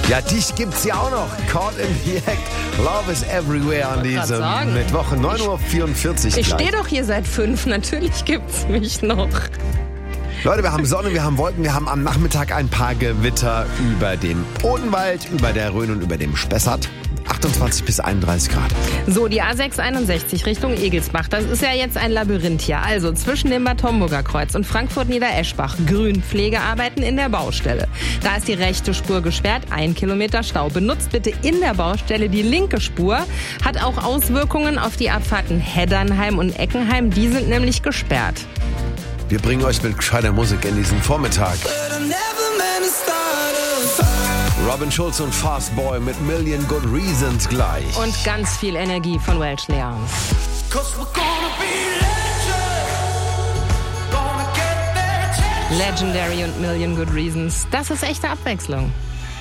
Ja, dich gibt's ja auch noch. Caught in the Act. Love is everywhere an diesem Mittwoch. 9:44 Uhr. Ich stehe doch hier seit 5. Natürlich gibt's mich noch. Leute, wir haben Sonne, wir haben Wolken, wir haben am Nachmittag ein paar Gewitter über dem Odenwald, über der Rhön und über dem Spessart. 28 bis 31 Grad. So, die A661 Richtung Egelsbach. Das ist ja jetzt ein Labyrinth hier. Also zwischen dem Bad Homburger Kreuz und Frankfurt-Niedereschbach. Grünpflegearbeiten in der Baustelle. Da ist die rechte Spur gesperrt. 1 Kilometer Stau. Benutzt bitte in der Baustelle die linke Spur. Hat auch Auswirkungen auf die Abfahrten Heddernheim und Eckenheim. Die sind nämlich gesperrt. Wir bringen euch mit gescheiter Musik in diesen Vormittag. Robin Schulz und Fast Boy mit Million Good Reasons gleich. Und ganz viel Energie von Welsh Leon. Legendary und Million Good Reasons. Das ist echte Abwechslung.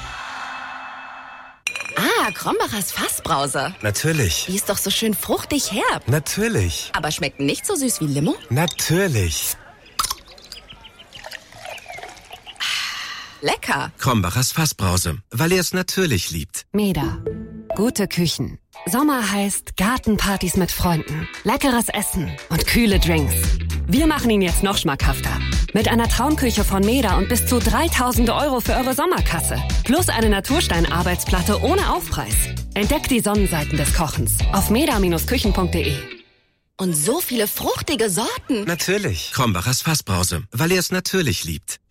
Ah, Krombachers Fassbrause. Natürlich. Die ist doch so schön fruchtig herb. Natürlich. Aber schmeckt nicht so süß wie Limo? Natürlich. Lecker. Krombachers Fassbrause, weil er es natürlich liebt. Meda. Gute Küchen. Sommer heißt Gartenpartys mit Freunden, leckeres Essen und kühle Drinks. Wir machen ihn jetzt noch schmackhafter. Mit einer Traumküche von Meda und bis zu 3.000 € für eure Sommerkasse. Plus eine Naturstein-Arbeitsplatte ohne Aufpreis. Entdeckt die Sonnenseiten des Kochens auf meda-küchen.de. Und so viele fruchtige Sorten. Natürlich. Krombachers Fassbrause, weil er es natürlich liebt.